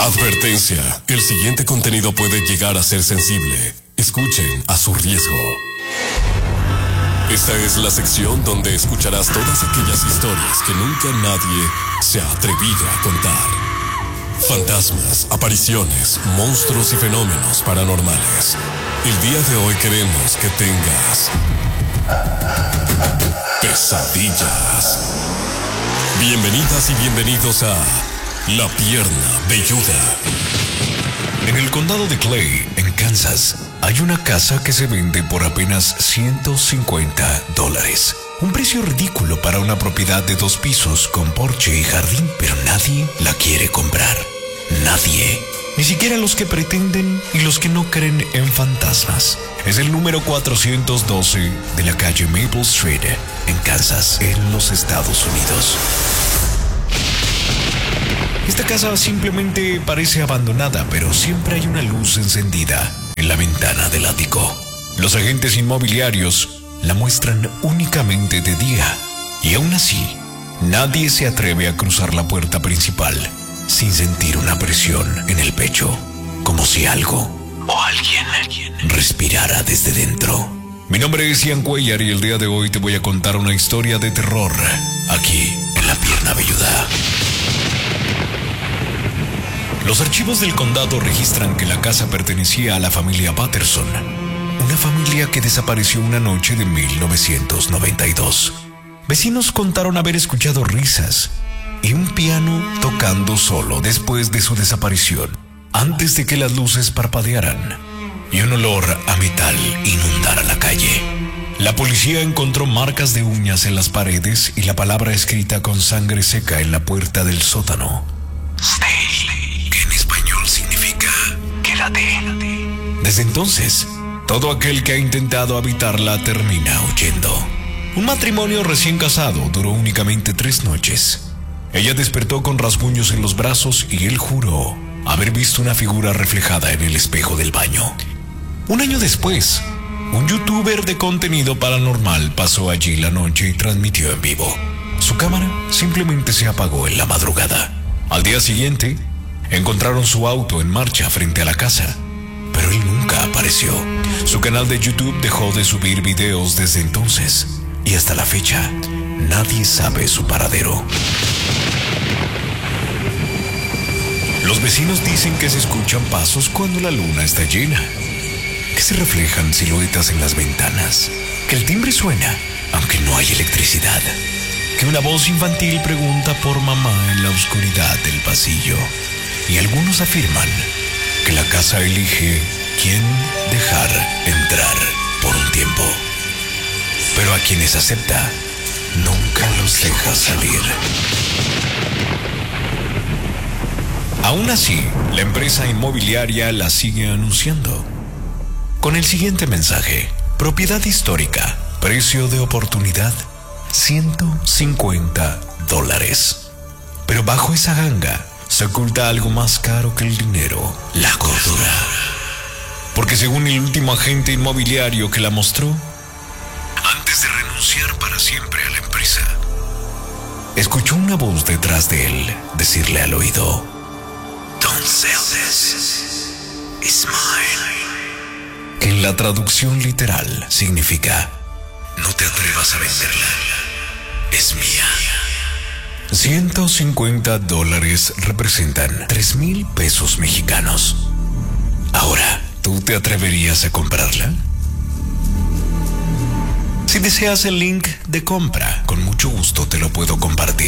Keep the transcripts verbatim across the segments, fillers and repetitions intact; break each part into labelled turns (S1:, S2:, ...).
S1: Advertencia, el siguiente contenido puede llegar a ser sensible. Escuchen a su riesgo. Esta es la sección donde escucharás todas aquellas historias que nunca nadie se ha atrevido a contar. Fantasmas, apariciones, monstruos y fenómenos paranormales. El día de hoy queremos que tengas pesadillas. Bienvenidas y bienvenidos a La Pierna Velluda.
S2: En el condado de Clay, en Kansas, hay una casa que se vende por apenas ciento cincuenta dólares. Un precio ridículo para una propiedad de dos pisos con porche y jardín, pero nadie la quiere comprar. Nadie. Ni siquiera los que pretenden y los que no creen en fantasmas. Es el número cuatrocientos doce de la calle Maple Street, en Kansas, en los Estados Unidos. Esta casa simplemente parece abandonada, pero siempre hay una luz encendida en la ventana del ático. Los agentes inmobiliarios la muestran únicamente de día, y aún así, nadie se atreve a cruzar la puerta principal sin sentir una presión en el pecho, como si algo o alguien respirara desde dentro. Mi nombre es Ian Cuellar y el día de hoy te voy a contar una historia de terror aquí en La Pierna Velluda. Los archivos del condado registran que la casa pertenecía a la familia Patterson, una familia que desapareció una noche de mil novecientos noventa y dos. Vecinos contaron haber escuchado risas y un piano tocando solo después de su desaparición, antes de que las luces parpadearan y un olor a metal inundara la calle. La policía encontró marcas de uñas en las paredes y la palabra escrita con sangre seca en la puerta del sótano. Stay, que en español significa quédate. Desde entonces, todo aquel que ha intentado habitarla termina huyendo. Un matrimonio recién casado duró únicamente tres noches. Ella despertó con rasguños en los brazos y él juró haber visto una figura reflejada en el espejo del baño. Un año después, un youtuber de contenido paranormal pasó allí la noche y transmitió en vivo. Su cámara simplemente se apagó en la madrugada. Al día siguiente, encontraron su auto en marcha frente a la casa, pero él nunca apareció. Su canal de YouTube dejó de subir videos desde entonces, y hasta la fecha, nadie sabe su paradero. Los vecinos dicen que se escuchan pasos cuando la luna está llena, que se reflejan siluetas en las ventanas, que el timbre suena, aunque no hay electricidad, que una voz infantil pregunta por mamá en la oscuridad del pasillo, y algunos afirman que la casa elige quién dejar entrar por un tiempo, pero a quienes acepta, nunca los deja salir. Aún así, la empresa inmobiliaria la sigue anunciando con el siguiente mensaje: propiedad histórica, precio de oportunidad, ciento cincuenta dólares. Pero bajo esa ganga se oculta algo más caro que el dinero: la cordura. Porque según el último agente inmobiliario que la mostró, antes de renunciar para siempre a la empresa, escuchó una voz detrás de él decirle al oído: "Don't sell this, it's mine", que en la traducción literal significa: no te atrevas a venderla, es mía. ciento cincuenta dólares representan tres mil pesos mexicanos. Ahora, ¿tú te atreverías a comprarla? Si deseas el link de compra, con mucho gusto te lo puedo compartir.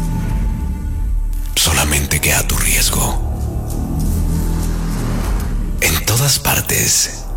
S2: Solamente que a tu riesgo. En todas partes